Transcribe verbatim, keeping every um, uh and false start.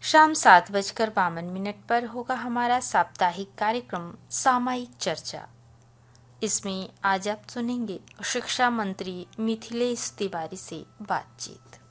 शाम सात बजकर बावन मिनट पर होगा हमारा साप्ताहिक कार्यक्रम सामायिक चर्चा। इसमें आज आप सुनेंगे शिक्षा मंत्री मिथिलेश तिवारी से बातचीत।